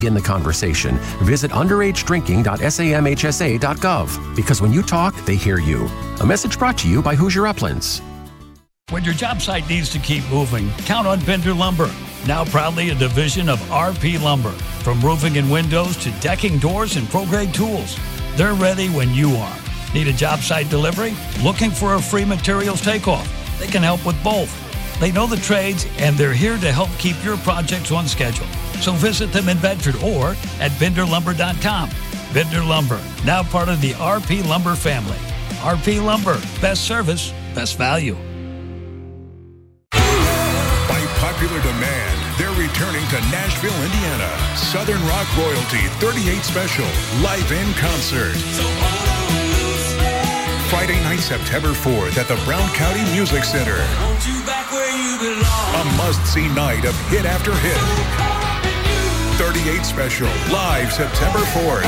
In the conversation, visit underagedrinking.samhsa.gov, because when you talk, they hear you. A message brought to you by Hoosier Uplands. When your job site needs to keep moving, count on Bender Lumber. Now proudly a division of RP Lumber. From roofing and windows to decking, doors, and pro-grade tools, they're ready when you are. Need a job site delivery? Looking for a free materials takeoff? They can help with both. They know the trades, and they're here to help keep your projects on schedule. So visit them in Bedford or at benderlumber.com. Bender Lumber, now part of the RP Lumber family. RP Lumber, best service, best value. By popular demand, they're returning to Nashville, Indiana. Southern Rock Royalty 38 Special, live in concert. Friday night, September 4th at the Brown County Music Center. A must-see night of hit after hit. 38 Special, live September 4th.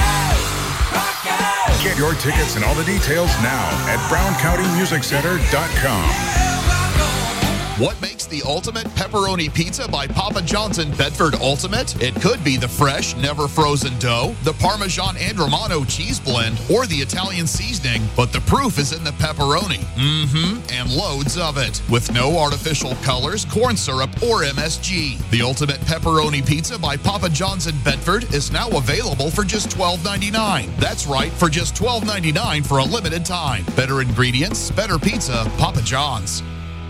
Get your tickets and all the details now at browncountymusiccenter.com. What makes the ultimate pepperoni pizza by Papa John's in Bedford ultimate? It could be the fresh, never frozen dough, the Parmesan and Romano cheese blend, or the Italian seasoning, but the proof is in the pepperoni. And loads of it. With no artificial colors, corn syrup, or MSG. The ultimate pepperoni pizza by Papa John's in Bedford is now available for just $12.99. That's right, for just $12.99 for a limited time. Better ingredients, better pizza, Papa John's.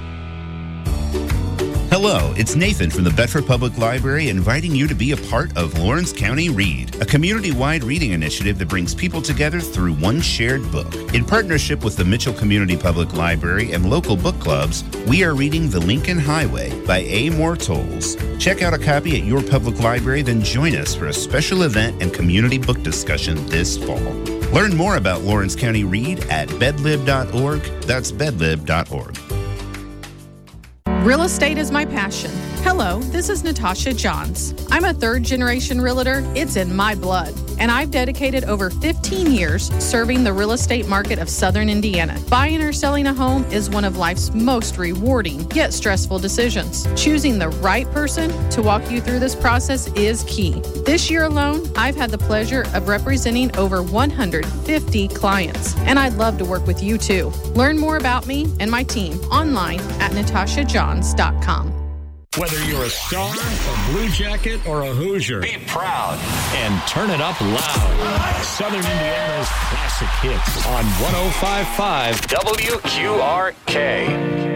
Hello, it's Nathan from the Bedford Public Library inviting you to be a part of Lawrence County Read, a community-wide reading initiative that brings people together through one shared book. In partnership with the Mitchell Community Public Library and local book clubs, we are reading The Lincoln Highway by A. Moore Tolles. Check out a copy at your public library, then join us for a special event and community book discussion this fall. Learn more about Lawrence County Read at bedlib.org. That's bedlib.org. Real estate is my passion. Hello, this is Natasha Johns. I'm a third-generation realtor. It's in my blood. And I've dedicated over 15 years serving the real estate market of Southern Indiana. Buying or selling a home is one of life's most rewarding, yet stressful decisions. Choosing the right person to walk you through this process is key. This year alone, I've had the pleasure of representing over 150 clients. And I'd love to work with you too. Learn more about me and my team online at natashajohns.com. Whether you're a Star, a Blue Jacket, or a Hoosier, be proud and turn it up loud. Southern Indiana's classic hits on 105.5 WQRK.